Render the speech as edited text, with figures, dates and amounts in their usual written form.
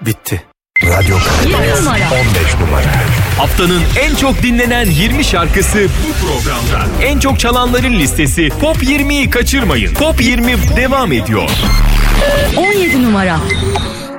bitti. Radyo Karadeniz 15 numara. Haftanın en çok dinlenen 20 şarkısı bu programda. En çok çalanların listesi Top 20'yi kaçırmayın. Top 20 devam ediyor. 17 numara.